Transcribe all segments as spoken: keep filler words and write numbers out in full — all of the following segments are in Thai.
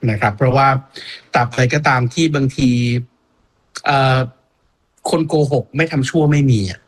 นะครับเพราะว่าตราบใดก็ตามที่บางทีคนโกหกไม่ทำชั่วไม่มีอ่ะ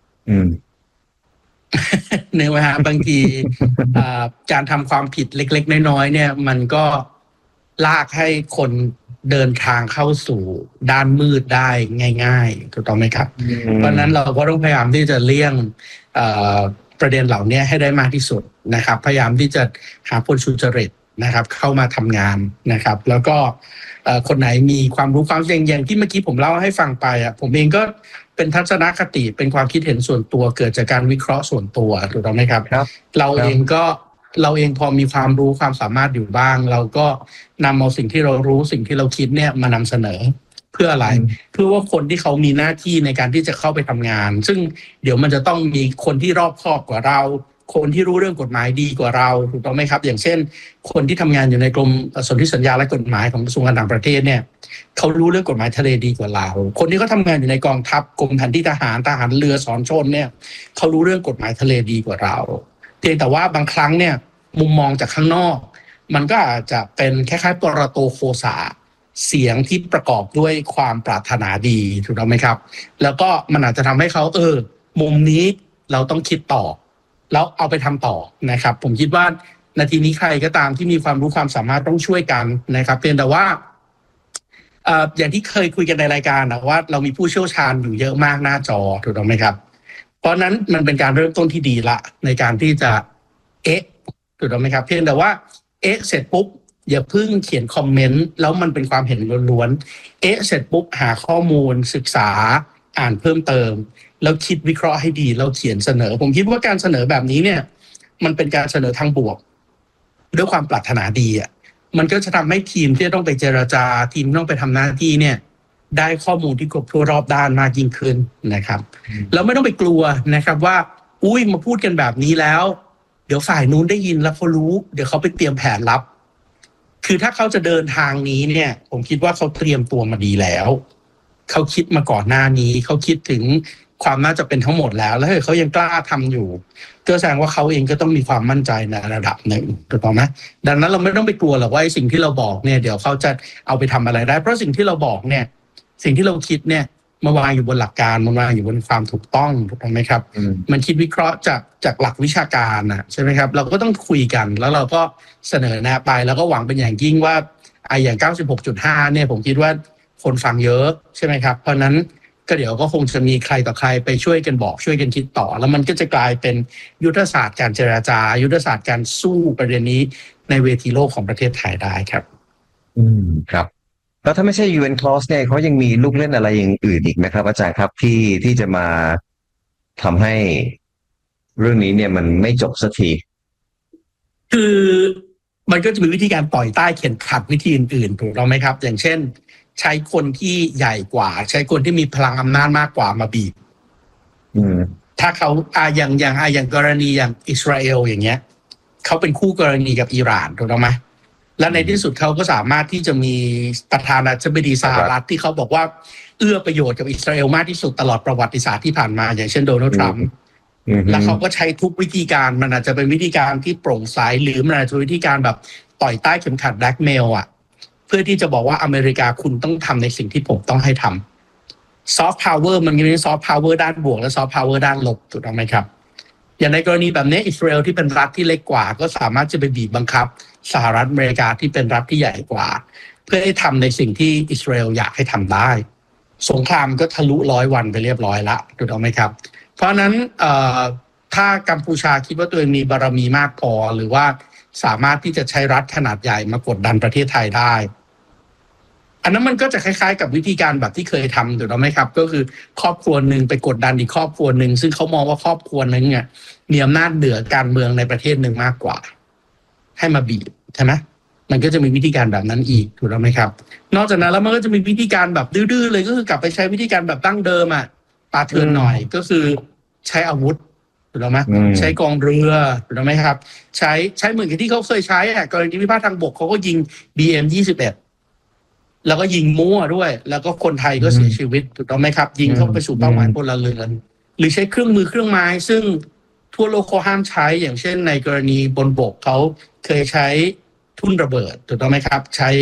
เนื้อฮะบางทีการทำความผิดเล็กๆน้อยๆเนี่ยมันก็ลากให้คนเดินทางเข้าสู่ด้านมืดได้ง่ายๆถูกต้องไหมครับเพราะนั้นเราก็ต้องพยายามที่จะเลี่ยงประเด็นเหล่านี้ให้ได้มากที่สุดนะครับพยายามที่จะหาคนสุจริตนะครับเข้ามาทำงานนะครับแล้วก็คนไหนมีความรู้ความเสี่ยงอย่างที่เมื่อกี้ผมเล่าให้ฟังไปอ่ะผมเองก็เป็นทัศนคติเป็นความคิดเห็นส่วนตัวเกิดจากการวิเคราะห์ส่วนตัวถูกต้องไหมครับเราเองก็เราเองพอมีความรู้ความสามารถอยู่บ้างเราก็นำเอาสิ่งที่เรารู้สิ่งที่เราคิดเนี่ยมานำเสนอเพื่ออะไรเพื่อว่าคนที่เขามีหน้าที่ในการที่จะเข้าไปทำงานซึ่งเดี๋ยวมันจะต้องมีคนที่รอบคอบกว่าเราคนที่รู้เรื่องกฎหมายดีกว่าเราถูกต้องไหมครับอย่างเช่นคนที่ทำงานอยู่ในกรมสนธิสัญญาและกฎหมายของกระทรวงการต่างประเทศเนี่ยเขารู้เรื่องกฎหมายทะเลดีกว่าเราคนที่เขาทำงานอยู่ในกองทัพกรมแผนที่ทหารทหารเรือสอนชนเนี่ยเขารู้เรื่องกฎหมายทะเลดีกว่าเราเพียงแต่ว่าบางครั้งเนี่ยมุมมองจากข้างนอกมันก็อาจจะเป็นคล้ายๆปรโตโคสาเสียงที่ประกอบด้วยความปรารถนาดีถูกต้องไหมครับแล้วก็มันอาจจะทำให้เขาเออมุมนี้เราต้องคิดต่อแล้วเอาไปทำต่อนะครับผมคิดว่านาทีนี้ใครก็ตามที่มีความรู้ความสามารถต้องช่วยกันนะครับเพียงแต่ว่าเอ่ออย่างที่เคยคุยกันในรายการนะว่าเรามีผู้เชี่ยวชาญอยู่เยอะมากหน้าจอถูกต้องไหมครับเพราะนั้นมันเป็นการเริ่มต้นที่ดีละในการที่จะเอ๊ะถูกต้องไหมครับเพียงแต่ว่าเอ๊ะเสร็จปุ๊บอย่าเพิ่งเขียนคอมเมนต์แล้วมันเป็นความเห็นล้วนๆเอ๊ะเสร็จปุ๊บหาข้อมูลศึกษาอ่านเพิ่มเติมแล้วคิดวิเคราะห์ให้ดีแล้วเขียนเสนอผมคิดว่าการเสนอแบบนี้เนี่ยมันเป็นการเสนอทางบวกด้วยความปรารถนาดีอ่ะมันก็จะทำให้ทีมที่ต้องไปเจรจาทีมต้องไปทำหน้าที่เนี่ยได้ข้อมูลที่ครบถ้วนรอบด้านมากยิ่งขึ้นนะครับแล้วไม่ต้องไปกลัวนะครับว่าอุ้ยมาพูดกันแบบนี้แล้วเดี๋ยวฝ่ายนู้นได้ยินแล้วเขารู้เดี๋ยวเขาไปเตรียมแผนลับคือถ้าเขาจะเดินทางนี้เนี่ยผมคิดว่าเขาเตรียมตัวมาดีแล้วเขาคิดมาก่อนหน้านี้เขาคิดถึงความน่าจะเป็นทั้งหมดแล้วแล้วเขายังกล้าทำอยู่ก็แสดงว่าเขาเองก็ต้องมีความมั่นใจในระดับหนึ่งถูกต้องไหมดังนั้นเราไม่ต้องไปกลัวหรอกว่าสิ่งที่เราบอกเนี่ยเดี๋ยวเขาจะเอาไปทำอะไรได้เพราะสิ่งที่เราบอกเนี่ยสิ่งที่เราคิดเนี่ยมาวางอยู่บนหลักการมาวางอยู่บนความถูกต้องถูกต้องไหมครับมันคิดวิเคราะห์จากจากหลักวิชาการนะใช่ไหมครับเราก็ต้องคุยกันแล้วเราก็เสนอแนะไปแล้วก็หวังเป็นอย่างยิ่งว่าไอ้อย่าง เก้าสิบหกจุดห้า เนี่ยผมคิดว่าคนฟังเยอะใช่ไหมครับเพราะนั้นก็เดี๋ยวก็คงจะมีใครต่อใครไปช่วยกันบอกช่วยกันคิดต่อแล้วมันก็จะกลายเป็นยุทธศาสตร์การเจรจายุทธศาสตร์การสู้ประเด็นนี้ในเวทีโลกของประเทศไทยได้ครับอืมครับแล้วถ้าไม่ใช่ ยู เอ็น Clause เนี่ยเขายังมีลูกเล่นอะไรอย่างอื่นอีกไหมครับอาจารย์ครับที่ที่จะมาทำให้เรื่องนี้เนี่ยมันไม่จบสักทีคือมันก็จะมีวิธีการต่อยใต้เข็มขัดวิธีอื่นๆถูกต้องไหมครับอย่างเช่นใช้คนที่ใหญ่กว่าใช้คนที่มีพลังอำนาจมากกว่ามาบีบถ้าเขาอ่าอย่างอย่างอ่าอย่างกรณีอย่างอิสราเอลอย่างเงี้ยเขาเป็นคู่กรณีกับอิหร่านถูกต้องไหมและในที่สุดเขาก็สามารถที่จะมีประธานาธิบดีสหรัฐที่เขาบอกว่าเอื้อประโยชน์กับอิสราเอลมากที่สุดตลอดประวัติศาสตร์ที่ผ่านมาอย่างเช่นโดนัลด์ทรัมป์แล้วเขาก็ใช้ทุกวิธีการมันอาจจะเป็นวิธีการที่โปร่งใสหรือมันอาจจะเป็นวิธีการแบบต่อยใต้เข็มขัดแบล็กเมลอ่ะเพื่อที่จะบอกว่าอเมริกาคุณต้องทำในสิ่งที่ผมต้องให้ทำซอฟต์พาวเวอร์มันมีซอฟต์พาวเวอร์ด้านบวกและซอฟต์พาวเวอร์ด้านลบถูกต้องไหมครับอย่างในกรณีแบบนี้อิสราเอลที่เป็นรัฐที่เล็กกว่าก็สามารถจะไปบีบบังคับสหรัฐอเมริกาที่เป็นรัฐที่ใหญ่กว่าเพื่อให้ทำในสิ่งที่อิสราเอลอยากให้ทำได้สงครามก็ทะลุร้อยวันไปเรียบร้อยละถูกต้องไหมครับเพราะนั้นถ้ากัมพูชาคิดว่าตัวเองมีบารมีมากพอหรือว่าสามารถที่จะใช้รัฐขนาดใหญ่มากดดันประเทศไทยได้อันนั้นมันก็จะคล้ายๆกับวิธีการแบบที่เคยทำถูกต้องไหมครับก็คือครอบครัวหนึ่งไปกดดันอีกครอบครัวหนึ่งซึ่งเขามองว่าครอบครัวนั้นเนี่ยมีอำนาจเหนือการเมืองในประเทศหนึ่งมากกว่าให้มาบีบใช่ไหมมันก็จะมีวิธีการแบบนั้นอีกถูกต้องไหมครับนอกจากนั้นแล้วมันก็จะมีวิธีการแบบดื้อๆเลยก็คือกลับไปใช้วิธีการแบบตั้งเดิมอ่ะปาเถื่อนหน่อยก็คือใช้อาวุธถูกต้องไหมใช้กองเรือถูกต้องไหมครับใช้ใช้เหมือนกับที่เขาเคยใช้อ่ะกรณีพิพาททางบกเขาก็ยิง บี เอ็ม ยี่สิบเอ็ดแล้วก็ยิงมั่วด้วยแล้วก็คนไทยก็เสียชีวิตถูกต้องไหมครับยิงเข้าไปสู่เป้าหมายพลเรือนหรือใช้เครื่องมือเครื่องไม้ซึ่งทั่วโลกเขาห้ามใช้อย่างเช่นในกรณีบนบกเขาเคยใช้ทุ่นระเบิดถูกต้องไหมครับใช้